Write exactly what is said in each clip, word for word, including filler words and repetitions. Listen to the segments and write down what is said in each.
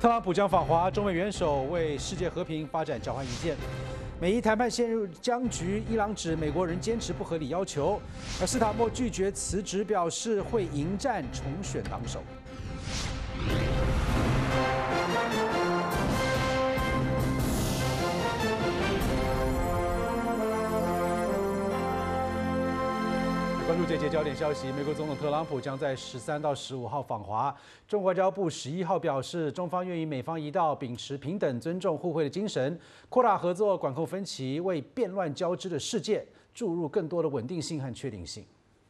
特朗普将访华，中美元首为世界和平发展交换意见。美伊谈判陷入僵局，伊朗指美国仍坚持不合理要求，而斯塔默拒绝辞职，表示会迎战重选党首。关注这节焦点消息，美国总统特朗普将在十三到十五号访华。中国外交部十一号表示，中方愿与美方一道，秉持平等、尊重、互惠的精神，扩大合作，管控分歧，为变乱交织的世界注入更多的稳定性和确定性。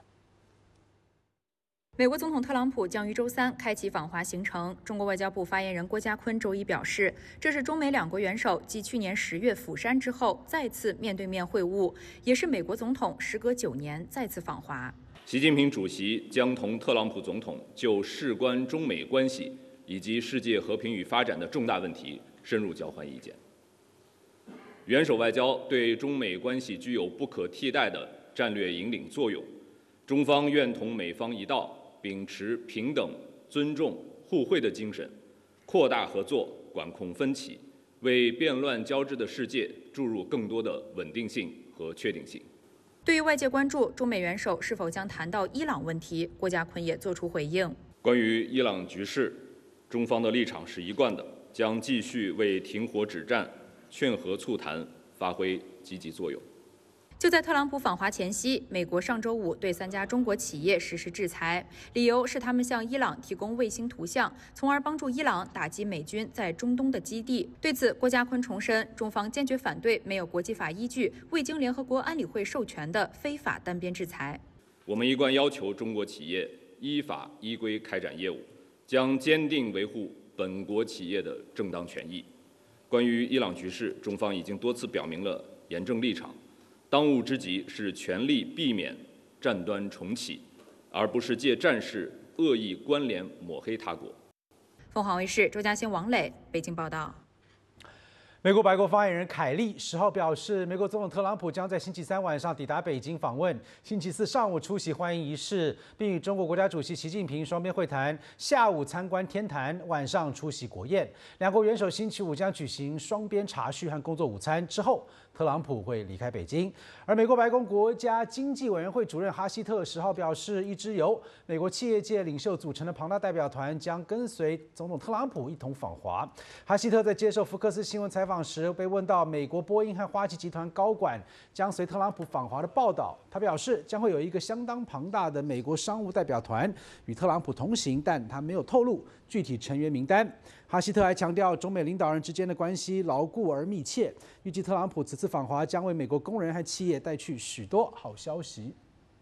美国总统特朗普将于周三开启访华行程。中国外交部发言人郭家坤周一表示，这是中美两国元首继去年十月釜山之后再次面对面会晤，也是美国总统时隔九年再次访华。 习近平主席将同特朗普总统就事关中美关系以及世界和平与发展的重大问题深入交换意见。元首外交对中美关系具有不可替代的战略引领作用，中方愿同美方一道，秉持平等、尊重、互惠的精神，扩大合作，管控分歧，为变乱交织的世界注入更多的稳定性和确定性。 对于外界关注中美元首是否将谈到伊朗问题，郭家坤也作出回应。 关于伊朗局势，中方的立场是一贯的，将继续为停火止战、劝和促谈发挥积极作用。 就在特朗普访华前夕，美国上周五对三家中国企业实施制裁，理由是他们向伊朗提供卫星图像，从而帮助伊朗打击美军在中东的基地。对此，郭家坤重申，中方坚决反对没有国际法依据、未经联合国安理会授权的非法单边制裁。 我们一贯要求中国企业依法依规开展业务，将坚定维护本国企业的正当权益。关于伊朗局势，中方已经多次表明了严正立场。当务之急是全力避免战端重启，而不是借战事恶意关联抹黑他国。 凤凰卫视周嘉欣、王磊北京报道。 美国白宫发言人凯利十号表示，美国总统特朗普将在星期三晚上抵达北京访问，星期四上午出席欢迎仪式，并与中国国家主席习近平双边会谈，下午参观天坛，晚上出席国宴。两国元首星期五将举行双边茶叙和工作午餐，之后特朗普会离开北京。而美国白宫国家经济委员会主任哈希特十号表示，一支由美国企业界领袖组成的庞大代表团将跟随总统特朗普一同访华。哈希特在接受福克斯新闻采访时被问到美国波音和花旗集团高管将随特朗普访华的报道，他表示将会有一个相当庞大的美国商务代表团与特朗普同行，但他没有透露具体成员名单。哈希特还强调，中美领导人之间的关系牢固而密切，预计特朗普此次访华将为美国工人和企业带去许多好消息。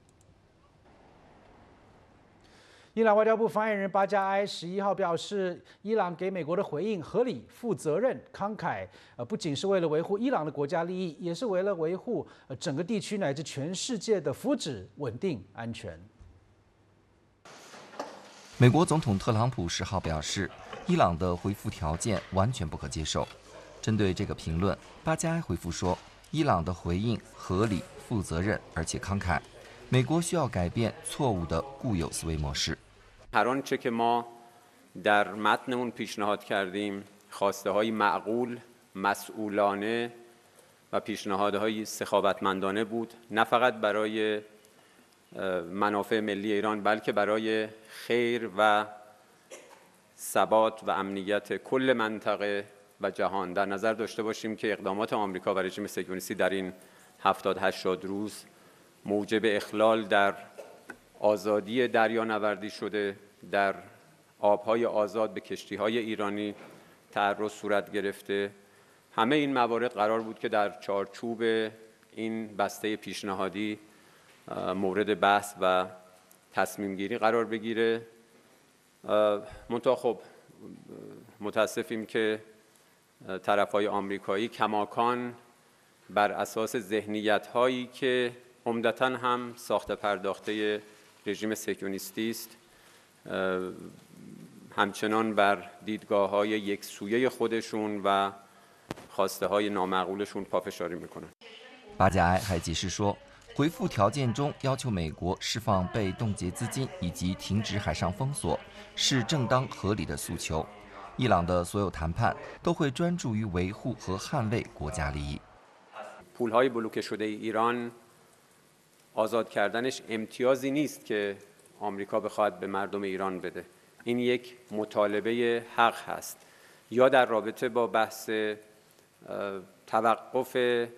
伊朗外交部发言人巴加埃十一号表示，伊朗给美国的回应合理、负责任、慷慨，呃，不仅是为了维护伊朗的国家利益，也是为了维护呃整个地区乃至全世界的福祉、稳定、安全。 美国总统特朗普十号表示，伊朗的回复条件完全不可接受。针对这个评论，巴加埃回复说，伊朗的回应合理、负责任而且慷慨。美国需要改变错误的固有思维模式。 هر آنچه که ما در متنمون پیشنهاد کردیم خواسته‌های معقول، مسئولانه و پیشنهادهای سخاوتمندانه بود، نه فقط برای منافع ملی ایران بلکه برای خیر و ثبات و امنیت کل منطقه و جهان. در نظر داشته باشیم که اقدامات آمریکا و رژیم صهیونیستی در این هفتاد هشتاد روز موجب اخلال در آزادی دریانوردی شده، در آبهای آزاد به کشتی‌های ایرانی تعرض صورت گرفته. همه این موارد قرار بود که در چارچوب این بسته پیشنهادی مورد بحث و تصمیم گیری قرار بگیره. منتها خب متاسفیم که طرف‌های آمریکایی کماکان بر اساس ذهنیت‌هایی که عمدتاً هم ساخته پرداخته رژیم صهیونیستی است همچنان بر دیدگاه‌های یکسویه خودشون و خواسته‌های نامعقولشون پافشاری میکنن. 巴加埃还解释说，回复条件中要求美国释放被冻结资金以及停止海上封锁是正当合理的诉求。 伊朗的所有谈判都会专注于维护和捍卫国家利益。 پولهای بلوکه شده ایران آزاد کردنش امتیازی نیست که آمریکا بخواد به مردم ایران بده. این یک مطالبه حق هست. یا در رابطه با بحث توقف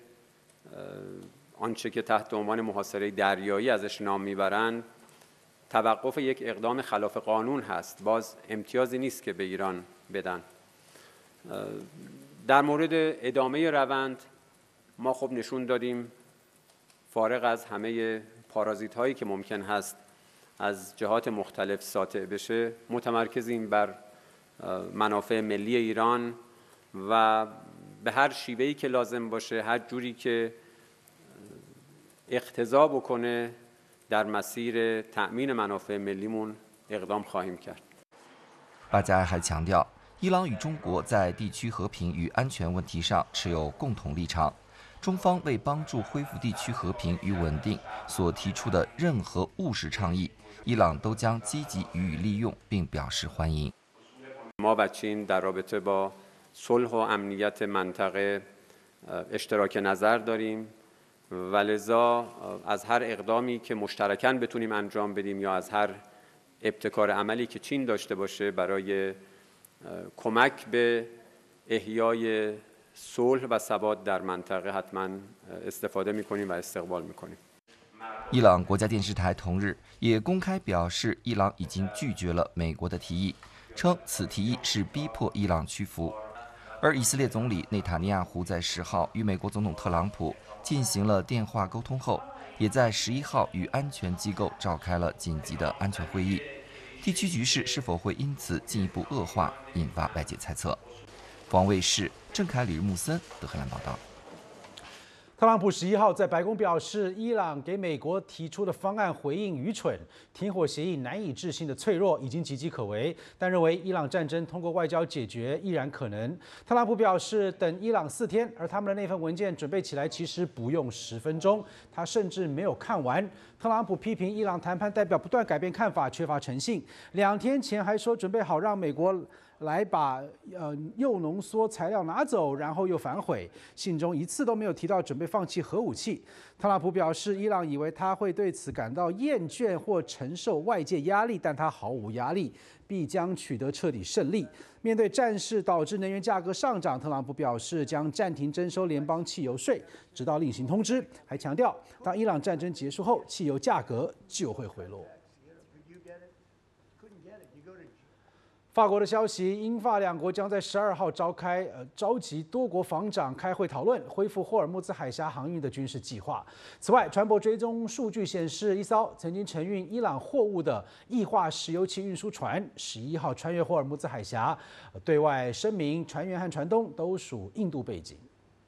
آنچه که تحت عنوان محاصره دریایی ازش نام میبرند، توقف یک اقدام خلاف قانون هست. باز امتیازی نیست که به ایران بدن. در مورد ادامه روند ما خب نشون دادیم فارغ از همه پارازیت هایی که ممکن هست از جهات مختلف ساطع بشه، متمرکزیم بر منافع ملی ایران و به هر شیوهی که لازم باشه، هر جوری که اقتضا بکنه در مسیر تأمین منافع ملیمون اقدام خواهیم کرد. 巴加埃还强调，伊朗与中国在地区和平与安全问题上持有共同立场。中方为帮助恢复地区和平与稳定所提出的任何务实倡议，伊朗都将积极予以利用，并表示欢迎。 ما و چین در رابطه با صلح و امنیت منطقه اشتراک نظر داریم و لذا از هر اقدامی که مشترکاً بتونیم انجام بدیم یا از هر ابتکار عملی که چین داشته باشه برای کمک به احیای صلح و ثبات در منطقه حتما استفاده می‌کنیم و استقبال می‌کنیم. 伊朗国家电视台同日也公开表示，伊朗已经拒绝了美国的提议，称此提议是逼迫伊朗屈服。而以色列总理内塔尼亚胡在十号与美国总统特朗普进行了电话沟通后，也在十一号与安全机构召开了紧急的安全会议。地区局势是否会因此进一步恶化，引发外界猜测。王卫视郑凯、李日木森德黑兰报道。 特朗普十一号在白宫表示，伊朗给美国提出的方案回应愚蠢，停火协议难以置信的脆弱，已经岌岌可危。但认为伊朗战争通过外交解决依然可能。特朗普表示，等伊朗四天，而他们的那份文件准备起来其实不用十分钟，他甚至没有看完。特朗普批评伊朗谈判代表不断改变看法，缺乏诚信。两天前还说准备好让美国 来把呃铀浓缩材料拿走，然后又反悔。信中一次都没有提到准备放弃核武器。特朗普表示，伊朗以为他会对此感到厌倦或承受外界压力，但他毫无压力，必将取得彻底胜利。面对战事导致能源价格上涨，特朗普表示将暂停征收联邦汽油税，直到另行通知。还强调，当伊朗战争结束后，汽油价格就会回落。 法国的消息，英法两国将在十二号召开呃召集多国防长开会讨论恢复霍尔木兹海峡航运的军事计划。此外，船舶追踪数据显示，一艘曾经承运伊朗货物的液化石油气运输船十一号穿越霍尔木兹海峡，对外声明船员和船东都属印度背景。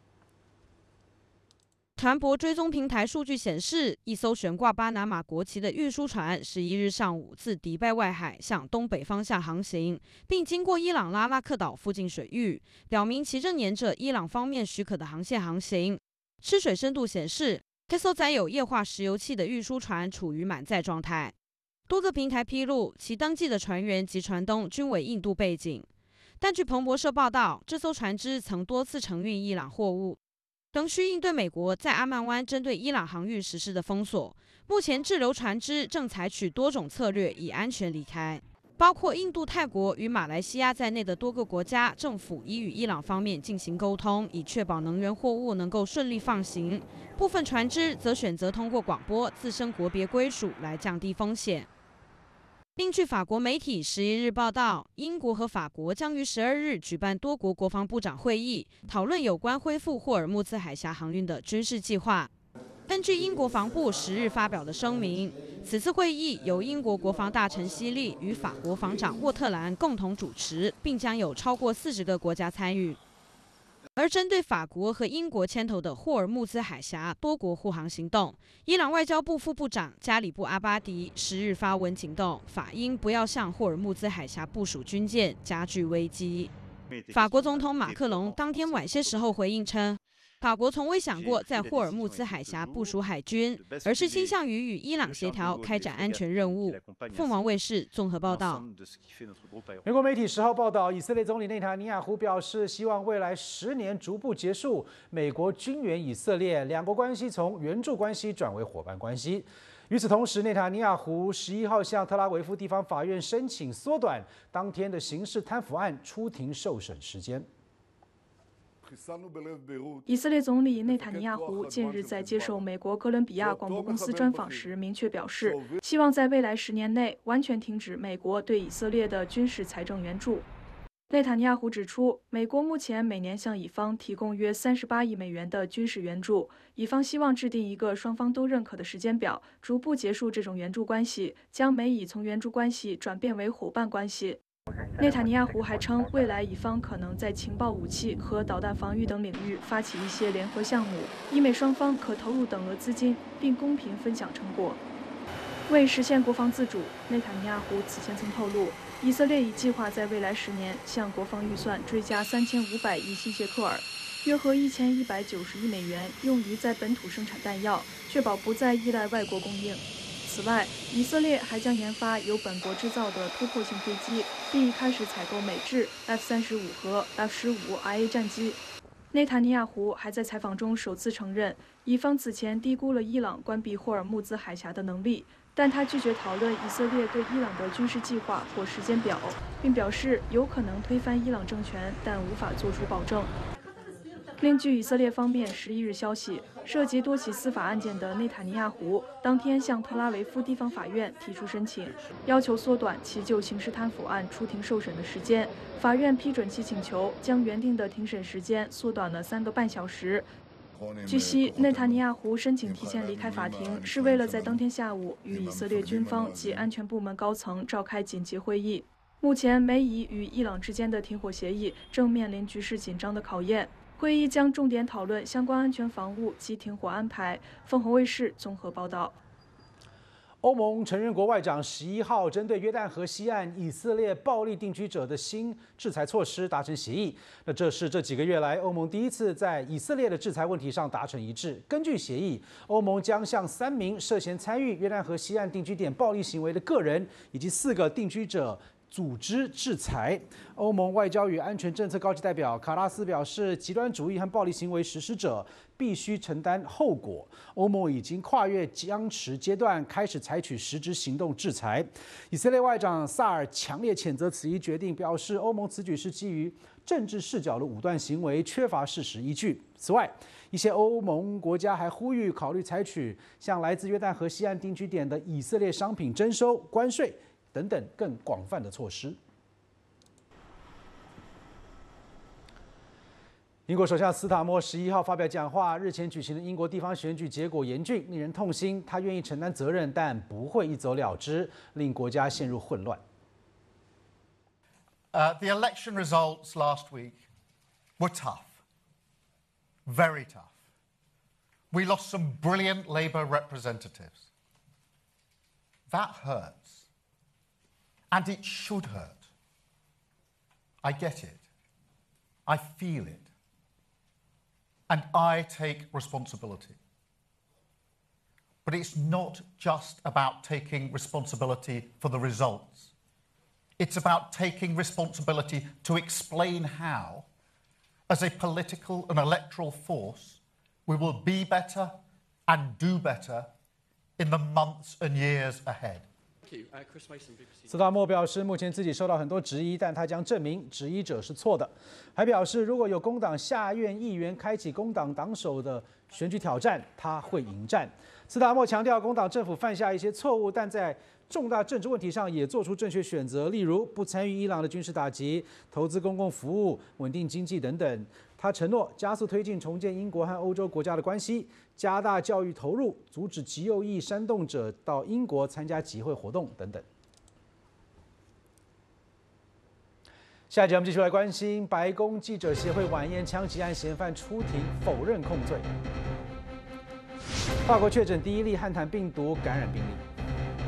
船舶追踪平台数据显示，一艘悬挂巴拿马国旗的运输船，十一日上午自迪拜外海向东北方向航行，并经过伊朗拉拉克岛附近水域，表明其正沿着伊朗方面许可的航线航行。吃水深度显示，这艘载有液化石油气的运输船处于满载状态。多个平台披露，其登记的船员及船东均为印度背景。但据彭博社报道，这艘船只曾多次承运伊朗货物。 仍需应对美国在阿曼湾针对伊朗航运实施的封锁。目前滞留船只正采取多种策略以安全离开，包括印度、泰国与马来西亚在内的多个国家政府已与伊朗方面进行沟通，以确保能源货物能够顺利放行。部分船只则选择通过广播自身国别归属来降低风险。 另据法国媒体十一日报道，英国和法国将于十二日举办多国国防部长会议，讨论有关恢复霍尔木兹海峡航运的军事计划。根据英国防部十日发表的声明，此次会议由英国国防大臣希利与法国防长沃特兰共同主持，并将有超过四十个国家参与。 而针对法国和英国牵头的霍尔木兹海峡多国护航行动，伊朗外交部副部长加里布阿巴迪十日发文警告，法英不要向霍尔木兹海峡部署军舰，加剧危机。法国总统马克龙当天晚些时候回应称， 法国从未想过在霍尔木兹海峡部署海军，而是倾向于与伊朗协调开展安全任务。凤凰卫视综合报道。 美国媒体十号报道，以色列总理内塔尼亚胡表示，希望未来十年逐步结束美国军援以色列，两国关系从援助关系转为伙伴关系。与此同时，内塔尼亚胡十一号向特拉维夫地方法院申请缩短当天的刑事贪腐案出庭受审时间。 以色列总理内塔尼亚胡近日在接受美国哥伦比亚广播公司专访时，明确表示，希望在未来十年内完全停止美国对以色列的军事财政援助。内塔尼亚胡指出，美国目前每年向以方提供约三十八亿美元的军事援助，以方希望制定一个双方都认可的时间表，逐步结束这种援助关系，将美以从援助关系转变为伙伴关系。内塔尼亚胡还称，未来以方可能在情报、武器和导弹防御等领域发起一些联合项目，以美双方可投入等额资金，并公平分享成果。为实现国防自主，内塔尼亚胡此前曾透露，以色列已计划在未来十年向国防预算追加三千五百亿新谢克尔，约合一千一百九十亿美元，用于在本土生产弹药，确保不再依赖外国供应。此外，以色列还将研发由本国制造的突破性飞机，并已开始采购美制 F 三十五和 F 十五 I A 战机。内塔尼亚胡还在采访中首次承认，以方此前低估了伊朗关闭霍尔木兹海峡的能力，但他拒绝讨论以色列对伊朗的军事计划或时间表，并表示有可能推翻伊朗政权，但无法作出保证。另据以色列方面十一日消息，涉及多起司法案件的内塔尼亚胡当天向特拉维夫地方法院提出申请，要求缩短其就刑事贪腐案出庭受审的时间。法院批准其请求，将原定的庭审时间缩短了三个半小时。据悉，内塔尼亚胡申请提前离开法庭，是为了在当天下午与以色列军方及安全部门高层召开紧急会议。目前，美以与伊朗之间的停火协议正面临局势紧张的考验。会议将重点讨论相关安全防务及停火安排。凤凰卫视综合报道。 欧盟成员国外长十一号针对约旦河西岸以色列暴力定居者的新制裁措施达成协议。那这是这几个月来欧盟第一次在以色列的制裁问题上达成一致。根据协议，欧盟将向三名涉嫌参与约旦河西岸定居点暴力行为的个人以及四个定居者组织制裁。欧盟外交与安全政策高级代表卡拉斯表示，极端主义和暴力行为实施者必须承担后果。欧盟已经跨越僵持阶段，开始采取实质行动制裁。以色列外长萨尔强烈谴责此一决定，表示欧盟此举是基于政治视角的武断行为，缺乏事实依据。此外，一些欧盟国家还呼吁考虑采取向来自约旦河西岸定居点的以色列商品征收关税等等更广泛的措施。英国首相斯塔默十一号发表讲话，日前举行的英国地方选举结果严峻，令人痛心。他愿意承担责任，但不会一走了之，令国家陷入混乱。 Uh, the election results last week were tough, very tough. We lost some brilliant Labour representatives. That hurts. And it should hurt. I get it. I feel it. And I take responsibility. But it's not just about taking responsibility for the results. It's about taking responsibility to explain how, as a political and electoral force, we will be better and do better in the months and years ahead. 斯塔默表示，目前自己受到很多质疑，但他将证明质疑者是错的。还表示，如果有工党下院议员开启工党党首的选举挑战，他会迎战。斯塔默强调，工党政府犯下一些错误，但在重大政治问题上也做出正确选择，例如不参与伊朗的军事打击、投资公共服务、稳定经济等等。他承诺加速推进重建英国和欧洲国家的关系，加大教育投入，阻止极右翼煽动者到英国参加集会活动等等。下一节我们继续来关心白宫记者协会晚宴枪击案嫌犯出庭否认控罪。法国确诊第一例汉坦病毒感染病例。